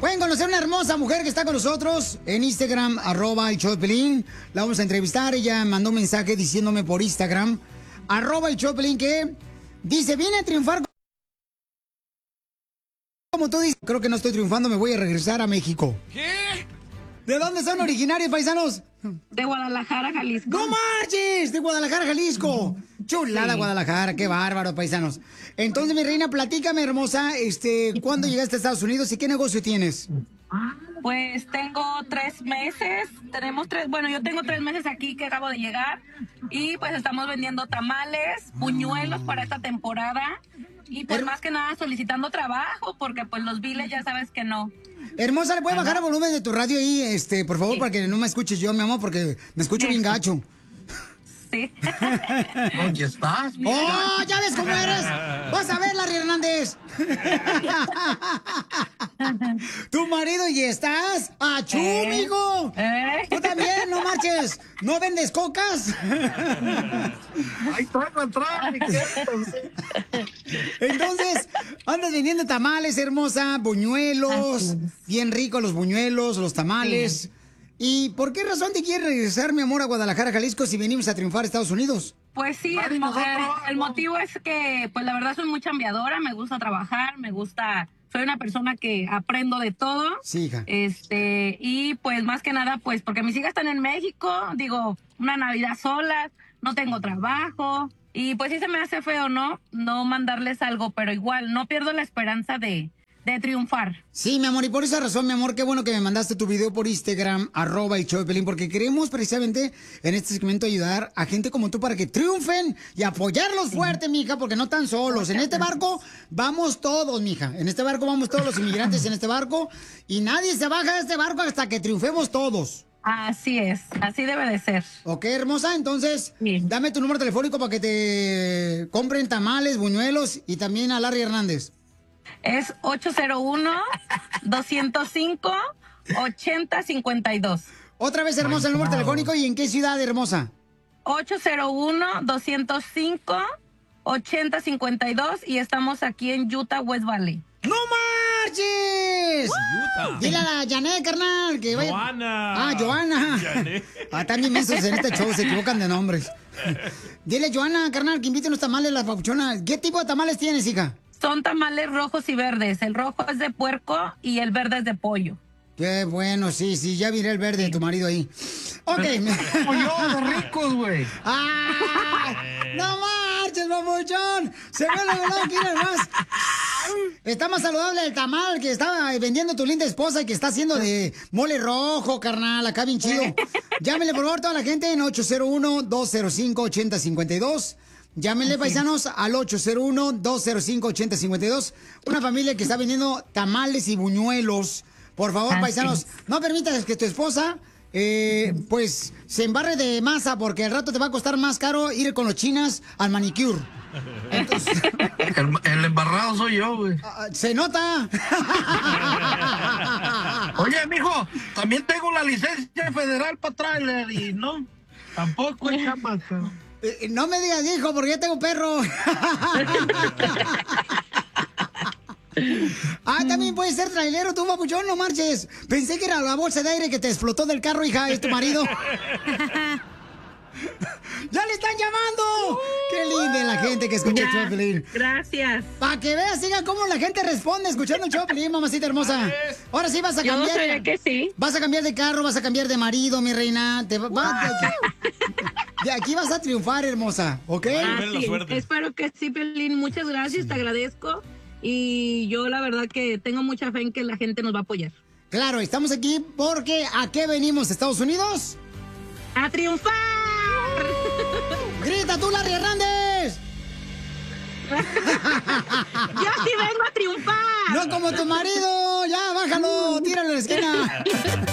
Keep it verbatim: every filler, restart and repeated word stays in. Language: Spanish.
Pueden conocer una hermosa mujer que está con nosotros en Instagram, arroba el show de Pelín. La vamos a entrevistar. Ella mandó un mensaje diciéndome por Instagram, arroba el show de Pelín, que dice, viene a triunfar como tú dices. Creo que no estoy triunfando, me voy a regresar a México. ¿Qué? ¿De dónde son originarios, paisanos? De Guadalajara, Jalisco. ¡No marches! De Guadalajara, Jalisco. Chulada, sí. Guadalajara, qué bárbaro, paisanos. Entonces, mi reina, platícame, hermosa, este, ¿cuándo llegaste a Estados Unidos y qué negocio tienes? Pues tengo tres meses, tenemos tres, bueno, yo tengo tres meses aquí que acabo de llegar y pues estamos vendiendo tamales, buñuelos para esta temporada y pues Her más que nada solicitando trabajo porque pues los biles ya sabes que no. Hermosa, ¿le puedes bajar el volumen de tu radio ahí, este, por favor, sí, para que no me escuches yo, mi amor, porque me escucho bien gacho? Sí. ¿Dónde estás? Mira. ¡Oh, ya ves cómo eres! ¡Vas a ver, Larry Hernández! ¿Tu marido y estás? ¡Achú, ¿Eh? mijo! ¿Eh? ¿Tú también? ¡No marches! ¿No vendes cocas? ¡Ay, traigo atrás! Entonces, andas vendiendo tamales, hermosa, buñuelos, bien ricos los buñuelos, los tamales. Sí. ¿Y por qué razón te quieres regresar, mi amor, a Guadalajara, Jalisco, si venimos a triunfar a Estados Unidos? Pues sí, el, el, el motivo es que, pues la verdad soy muy chambeadora, me gusta trabajar, me gusta, soy una persona que aprendo de todo. Sí, hija. Este, y pues más que nada, pues porque mis hijas están en México, digo, una Navidad solas, no tengo trabajo, y pues sí se me hace feo, ¿no? No mandarles algo, pero igual, no pierdo la esperanza de... de triunfar. Sí, mi amor, y por esa razón, mi amor, qué bueno que me mandaste tu video por Instagram, arroba el show de Pelín, porque queremos precisamente en este segmento ayudar a gente como tú para que triunfen y apoyarlos sí. fuerte, mija, porque no están solos. En este barco vamos todos, mija. En este barco vamos todos los inmigrantes en este barco y nadie se baja de este barco hasta que triunfemos todos. Así es, así debe de ser. Ok, hermosa, entonces, sí. dame tu número telefónico para que te compren tamales, buñuelos y también a Larry Hernández. Es ocho cero uno, dos cero cinco, ocho cero cinco dos. Otra vez, hermosa, el número telefónico. ¿Y en qué ciudad, hermosa? ocho cero uno, dos cero cinco, ocho cero cinco dos y estamos aquí en Utah, West Valley. ¡No marches! Utah. Dile a la Janet, carnal, que vaya... Joana. Ah, Joana. Ah, están bien mensos en este show, se equivocan de nombres. Dile, Joana, carnal, que invite unos tamales a la papuchona. ¿Qué tipo de tamales tienes, hija? Son tamales rojos y verdes. El rojo es de puerco y el verde es de pollo. Qué bueno, sí, sí, ya miré el verde de tu marido ahí. Ok. Pollo de ricos, güey. ¡Ah! ¡No marches, papuchón! Se ve la verdad que era más. Está más saludable el tamal que estaba vendiendo tu linda esposa y que está haciendo de mole rojo, carnal, acá bien chido. Llámenle, por favor, toda la gente en ocho cero uno, dos cero cinco, ocho cero cinco dos. Llámenle, paisanos, al ocho cero uno, dos cero cinco, ocho cero cinco dos. Una familia que está vendiendo tamales y buñuelos. Por favor, paisanos, no permitas que tu esposa, eh, pues, se embarre de masa, porque al rato te va a costar más caro ir con los chinas al manicure. Entonces, el, el embarrado soy yo, güey. Uh, se nota. Oye, mijo, también tengo la licencia federal para trailer y no, tampoco es chamaca. Eh, no me digas, hijo, porque yo tengo perro. Ah, también puedes ser trailero tú, papuchón, no marches. Pensé que era la bolsa de aire que te explotó del carro, hija, es tu marido. ¡Ya le están llamando! Uh, ¡Qué linda la gente que escucha el show de Pelín! Gracias. Para que veas, siga cómo la gente responde escuchando el show de Pelín, mamacita hermosa. Ahora sí vas a cambiar. Yo sabía que sí. Vas a cambiar de carro, vas a cambiar de marido, mi reina. Te va, va, de aquí vas a triunfar, hermosa, ¿ok? Ah, sí. Espero que sí, Pelín. Muchas gracias, sí. Te agradezco. Y yo la verdad que tengo mucha fe en que la gente nos va a apoyar. Claro, estamos aquí porque ¿a qué venimos, Estados Unidos? ¡A triunfar! ¡Grita tú, Larry Hernández! ¡Yo sí vengo a triunfar! ¡No como tu marido! ¡Ya, bájalo! ¡Tíralo a la esquina!